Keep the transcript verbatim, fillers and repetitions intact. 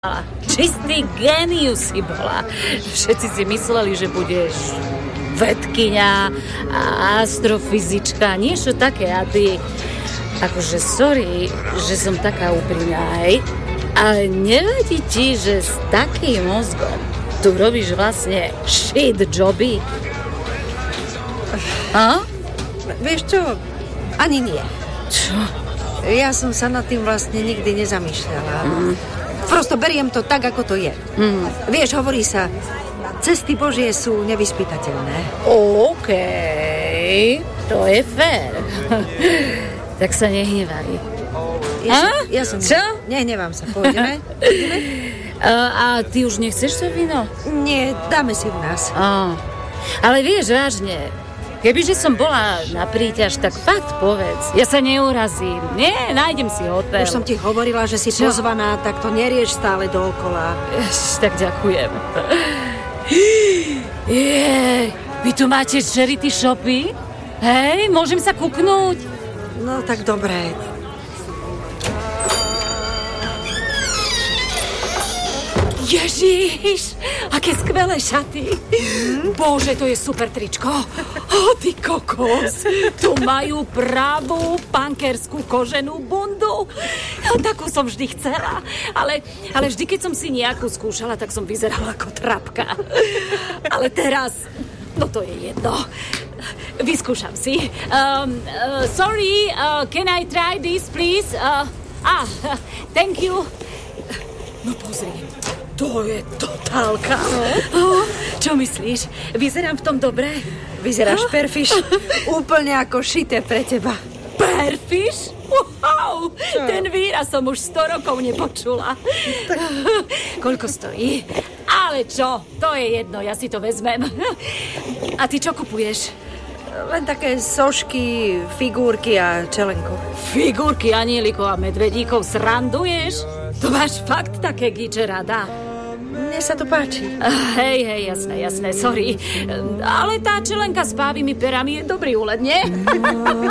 Čistý génius si bola. Všetci si mysleli, že budeš vedkyňa a astrofyzička, niečo také. A ty, akože sorry, že som taká úprimná, hej, ale nevadí ti, že s takým mozgom tu robíš vlastne shit joby? A? Vieš čo? Ani nie. Čo? Ja som sa nad tým vlastne nikdy nezamýšľala. Mm. Prosto beriem to tak, ako to je. Mm. Vieš, hovorí sa, cesty Božie sú nevyspytateľné. OK, to je fér. Tak sa nehnevaj. Ja, som, ja som... Čo? Nehnevám sa, pôjdeme. Pôjdeme? A, a ty už nechceš to víno? Nie, dáme si u nás. A, ale vieš, vážne, kebyže som bola na príťaž, tak fakt povedz. Ja sa neurazím. Nie, nájdem si hotel. Už som ti hovorila, že si Čo? pozvaná, tak to nerieš stále dookola. Eš, tak ďakujem. Jej, vy tu máte charity shopy? Hej, môžem sa kúknúť? No, tak dobre. Ježiš, aké skvelé šaty. Mm. Bože, to je super tričko. O, ty kokos. Tu majú pravú pankerskú koženú bundu. No, takú som vždy chcela. Ale, ale vždy, keď som si nejakú skúšala, tak som vyzerala ako trapka. Ale teraz, no to je jedno. Vyskúšam si. Um, uh, sorry, uh, can I try this, please? Uh, ah, thank you. No pozri. To je totálka. Oh, čo myslíš? Vyzerám v tom dobre? Vyzeráš perfiš. Úplne ako šité pre teba. Perfiš? Wow! Čo? Ten výraz som už sto rokov nepočula. Tak... Koľko stojí? Ale čo? To je jedno, ja si to vezmem. A ty čo kupuješ? Len také sošky, figurky a čelenku. Figurky anielikov a medvedíkov sranduješ? To máš fakt také gíče rada? Mne sa to páči. Hej, hej, jasné, jasné, sorry. Ale tá čelenka s pávými perami je dobrý úlet, nie?